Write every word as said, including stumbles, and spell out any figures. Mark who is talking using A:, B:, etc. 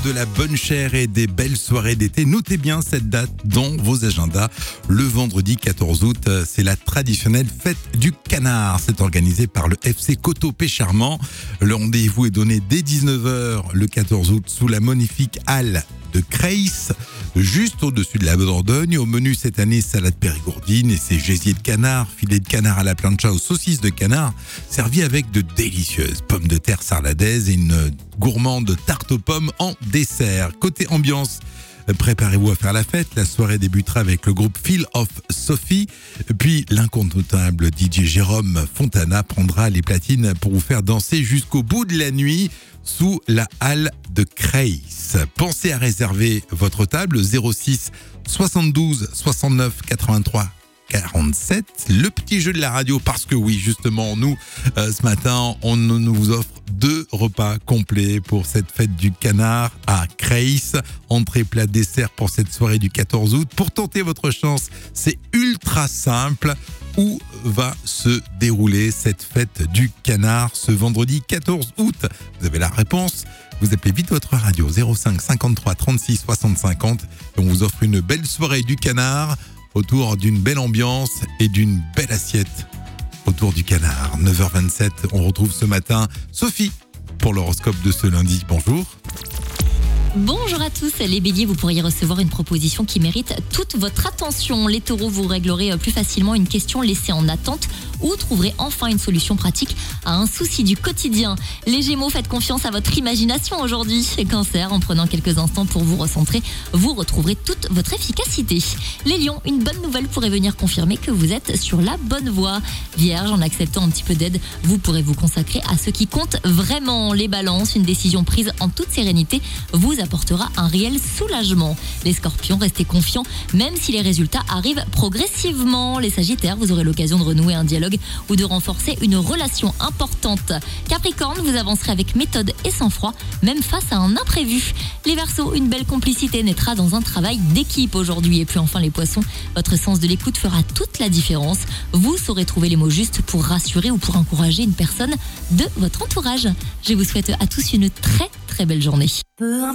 A: De la bonne chère et des belles soirées d'été. Notez bien cette date dans vos agendas. Le vendredi quatorze août, c'est la traditionnelle fête du canard. C'est organisé par le F C Coteau Pécharmant. Le rendez-vous est donné dès dix-neuf heures le quatorze août sous la magnifique halle de Creys, juste au-dessus de la Dordogne. Au menu cette année, salade périgourdine et ses gésiers de canard, filet de canard à la plancha aux saucisses de canard, servis avec de délicieuses pommes de terre sarladaises et une gourmande tarte aux pommes en dessert. Côté ambiance, préparez-vous à faire la fête. La soirée débutera avec le groupe Feel of Sophie. Puis l'incontournable D J Jérôme Fontana prendra les platines pour vous faire danser jusqu'au bout de la nuit sous la halle de Creys. Pensez à réserver votre table zéro six soixante-douze soixante-neuf quatre-vingt-trois quarante-sept. Le petit jeu de la radio, parce que oui, justement, nous, euh, ce matin, on nous vous offre deux repas complets pour cette fête du canard à Creys. Entrée, plat, dessert pour cette soirée du quatorze août. Pour tenter votre chance, c'est ultra simple. Où va se dérouler cette fête du canard ce vendredi quatorze août? Vous avez la réponse. Vous appelez vite votre radio zéro cinq cinquante-trois trente-six soixante cinquante et on vous offre une belle soirée du canard autour d'une belle ambiance et d'une belle assiette autour du canard. neuf heures vingt-sept, on retrouve ce matin Sophie pour l'horoscope de ce lundi. Bonjour.
B: Bonjour à tous, les béliers, vous pourriez recevoir une proposition qui mérite toute votre attention. Les taureaux, vous réglerez plus facilement une question laissée en attente ou trouverez enfin une solution pratique à un souci du quotidien. Les gémeaux, faites confiance à votre imagination aujourd'hui. Cancer, en prenant quelques instants pour vous recentrer, vous retrouverez toute votre efficacité. Les lions, une bonne nouvelle pourrait venir confirmer que vous êtes sur la bonne voie. Vierge, en acceptant un petit peu d'aide, vous pourrez vous consacrer à ce qui compte vraiment. Les balances, une décision prise en toute sérénité vous apportera un réel soulagement. Les scorpions, restez confiants, même si les résultats arrivent progressivement. Les sagittaires, vous aurez l'occasion de renouer un dialogue ou de renforcer une relation importante. Capricorne, vous avancerez avec méthode et sang-froid, même face à un imprévu. Les Verseaux, une belle complicité naîtra dans un travail d'équipe aujourd'hui. Et puis enfin les Poissons, votre sens de l'écoute fera toute la différence. Vous saurez trouver les mots justes pour rassurer ou pour encourager une personne de votre entourage. Je vous souhaite à tous une très très belle journée.